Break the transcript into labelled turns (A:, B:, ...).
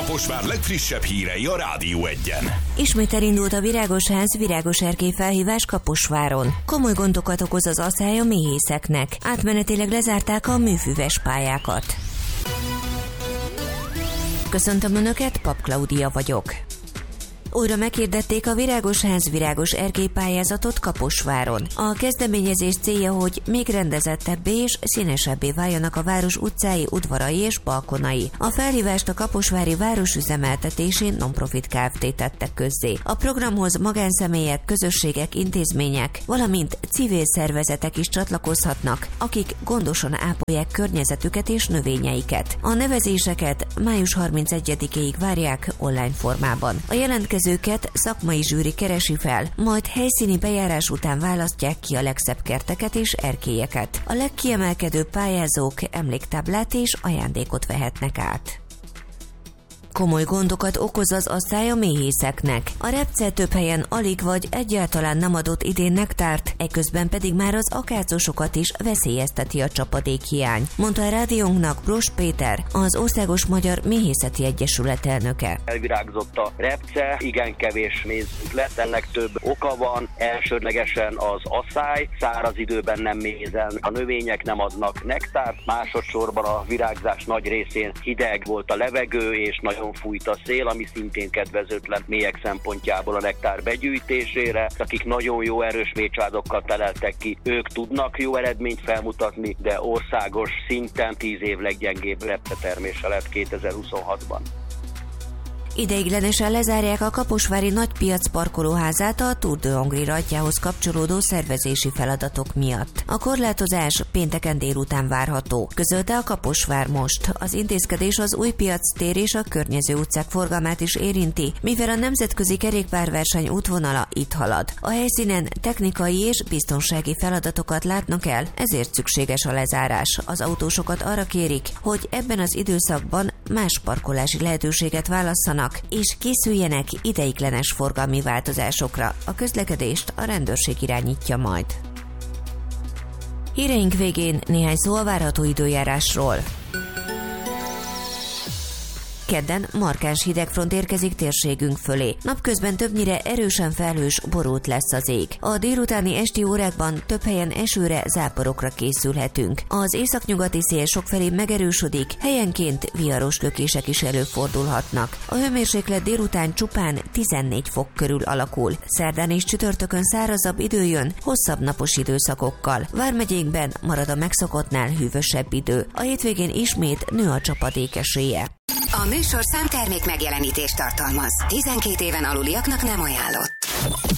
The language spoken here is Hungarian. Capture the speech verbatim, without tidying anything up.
A: Kaposvár legfrissebb hírei a Rádió Egyen.
B: Ismét elindult a Virágosház virágos erkély felhívás Kaposváron. Komoly gondokat okoz az aszály a méhészeknek. Átmenetileg lezárták a műfüves pályákat. Köszöntöm Önöket, Pap Klaudia vagyok. Újra meghirdették a Virágosház virágos erkély pályázatot Kaposváron. A kezdeményezés célja, hogy még rendezettebbé és színesebbé váljanak a város utcái, udvarai és balkonai. A felhívást a Kaposvári Városüzemeltetésén Non-Profit Kft. Tette közzé. A programhoz magánszemélyek, közösségek, intézmények, valamint civil szervezetek is csatlakozhatnak, akik gondosan ápolják környezetüket és növényeiket. A nevezéseket május harmincegyedikéig várják online formában. A jelentkező őket szakmai zsűri keresi fel, majd helyszíni bejárás után választják ki a legszebb kerteket és erkélyeket. A legkiemelkedőbb pályázók emléktáblát és ajándékot vehetnek át. Komoly gondokat okoz az aszály a méhészeknek. A repce több helyen alig vagy egyáltalán nem adott idén nektárt, eközben pedig már az akácosokat is veszélyezteti a csapadékhiány, mondta a rádiónknak Bros Péter, az Országos Magyar Méhészeti Egyesület elnöke.
C: Elvirágzott a repce, igen kevés mézünk lett, ennek több oka van, elsődlegesen az aszály, száraz időben nem mézen, a növények nem adnak nektárt, másodszorban a virágzás nagy részén hideg volt a levegő és nagyon fújt a szél, ami szintén kedvezőtlen méhek szempontjából a nektár begyűjtésére. Akik nagyon jó erős méhcsaládokkal teleltek ki, ők tudnak jó eredményt felmutatni, de országos szinten tíz év leggyengébb repcetermése lett kétezer-huszonhatban.
B: Ideiglenesen lezárják a kaposvári nagypiac parkolóházát a Tour de Hongrie rajtjához kapcsolódó szervezési feladatok miatt. A korlátozás pénteken délután várható, közölte a Kaposvár most. Az intézkedés az Újpiac tér és a környező utcák forgalmát is érinti, mivel a nemzetközi kerékpárverseny útvonala itt halad. A helyszínen technikai és biztonsági feladatokat látnak el, ezért szükséges a lezárás. Az autósokat arra kérik, hogy ebben az időszakban más parkolási lehetőséget válasszanak, és készüljenek ideiglenes forgalmi változásokra. A közlekedést a rendőrség irányítja majd. Híreink végén néhány szó a várható időjárásról. Kedden markáns hidegfront érkezik térségünk fölé. Napközben többnyire erősen felhős, borult lesz az ég. A délutáni esti órákban több helyen esőre, záporokra készülhetünk. Az északnyugati szél sokfelé megerősödik, helyenként viharos lökések is előfordulhatnak. A hőmérséklet délután csupán tizennégy fok körül alakul. Szerdán és csütörtökön szárazabb idő jön, hosszabb napos időszakokkal. Vármegyénkben marad a megszokottnál hűvösebb idő. A hétvégén ismét nő a csapadék esélye.
D: A műsorszám termék megjelenítést tartalmaz. tizenkét éven aluliaknak nem ajánlott.